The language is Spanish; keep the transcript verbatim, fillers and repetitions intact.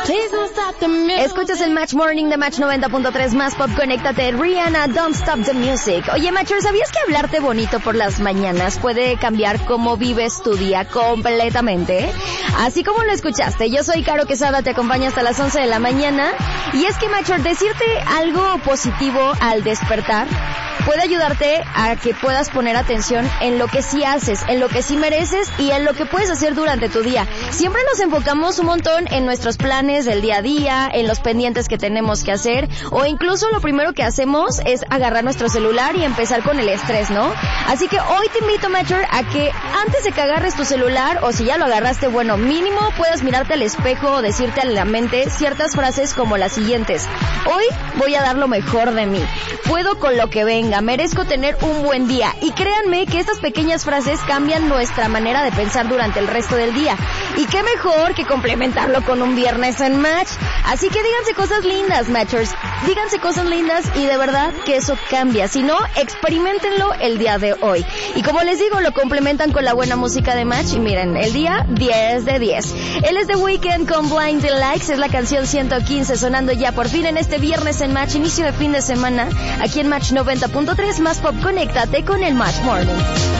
Escuchas el Match Morning de Match noventa punto tres más pop. Conéctate, Rihanna, Don't Stop the Music. Oye, Matcher, ¿sabías que hablarte bonito por las mañanas puede cambiar cómo vives tu día completamente? Así como lo escuchaste, yo soy Caro Quesada, te acompaño hasta las once de la mañana. Y es que, Matcher, decirte algo positivo al despertar puede ayudarte a que puedas poner atención en lo que sí haces, en lo que sí mereces y en lo que puedes hacer durante tu día. Siempre nos enfocamos un montón en nuestros planes del día a día, en los pendientes que tenemos que hacer, o incluso lo primero que hacemos es agarrar nuestro celular y empezar con el estrés, ¿no? Así que hoy te invito, Matcher, a que antes de que agarres tu celular, o si ya lo agarraste, bueno, mínimo puedas mirarte al espejo o decirte a la mente ciertas frases como las siguientes. Hoy voy a dar lo mejor de mí. Puedo con lo que venga. Merezco tener un buen día. Y créanme que estas pequeñas frases cambian nuestra manera de pensar durante el resto del día. Y qué mejor que complementarlo con un viernes en Match. Así que díganse cosas lindas, Matchers. Díganse cosas lindas y de verdad que eso cambia. Si no, experimentenlo el día de hoy. Y como les digo, lo complementan con la buena música de Match. Y miren, el día diez de diez. Él es The Weeknd con Blinding Lights. Es la canción ciento quince sonando ya por fin en este viernes en Match. Inicio de fin de semana aquí en Match noventa punto tres más pop. Conéctate con el Match Morning.